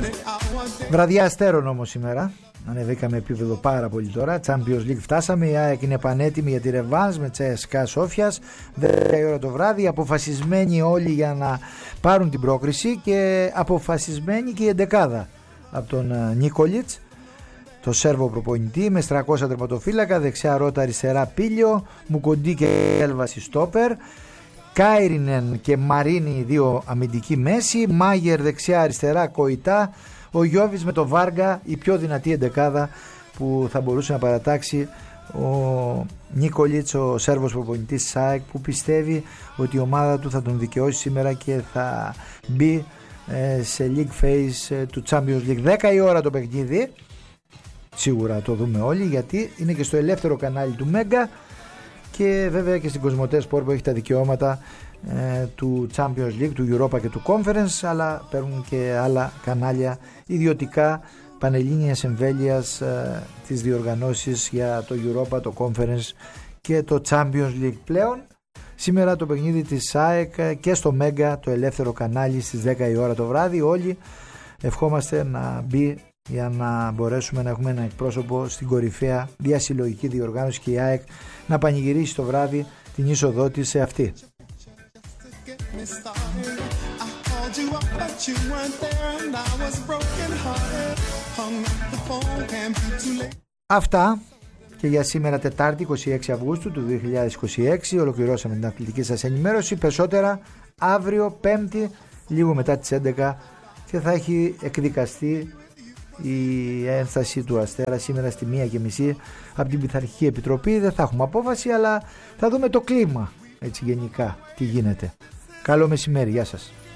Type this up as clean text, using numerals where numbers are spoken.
Βραδιά αστέρων όμως σήμερα. Ανεβήκαμε επίπεδο πάρα πολύ τώρα. Champions League φτάσαμε. Η ΑΕΚ είναι πανέτοιμη για τη ρεβάνς με CSKA Σόφιας. 10 η ώρα το βράδυ. Αποφασισμένοι όλοι για να πάρουν την πρόκριση και αποφασισμένη και η εντεκάδα από τον Νίκολιτς, το Σέρβο προπονητή, με στρακώσα τερματοφύλακα, δεξιά Ρώτα, αριστερά Πίλιο, Μουκοντή και Έλβαση στόπερ, Κάιρινεν και Μαρίνη δύο αμυντικοί μέση, Μάγερ δεξιά αριστερά Κοϊτά, ο Γιώβης με το Βάργα, η πιο δυνατή εντεκάδα που θα μπορούσε να παρατάξει ο Νίκολιτς, ο Σέρβος προπονητής της ΑΕΚ, που πιστεύει ότι η ομάδα του θα τον δικαιώσει σήμερα και θα μπει σε League Phase του Champions League. 10 η ώρα το παιχνίδι, σίγουρα το δούμε όλοι, γιατί είναι και στο ελεύθερο κανάλι του Μέγκα και βέβαια και στην Κοσμοτέ Sport που έχει τα δικαιώματα του Champions League, του Europa και του Conference, αλλά παίρνουν και άλλα κανάλια ιδιωτικά πανελλήνιας εμβέλειας τις διοργανώσεις για το Europa, το Conference και το Champions League. Πλέον σήμερα το παιχνίδι της ΑΕΚ και στο Μέγκα, το ελεύθερο κανάλι, στις 10 η ώρα το βράδυ. Όλοι ευχόμαστε να μπει για να μπορέσουμε να έχουμε ένα εκπρόσωπο στην κορυφαία διασυλλογική διοργάνωση και η ΑΕΚ να πανηγυρίσει το βράδυ την είσοδό της σε αυτή. Αυτά και για σήμερα, Τετάρτη 26 Αυγούστου του 2026. Ολοκληρώσαμε την αθλητική σας ενημέρωση. Περισσότερα αύριο Πέμπτη λίγο μετά τις 11 και θα έχει εκδικαστεί η ένσταση του Αστέρα σήμερα στη 1:30 από την Πειθαρχική Επιτροπή. Δεν θα έχουμε απόφαση, αλλά θα δούμε το κλίμα έτσι γενικά τι γίνεται. Καλό μεσημέρι, γεια σας.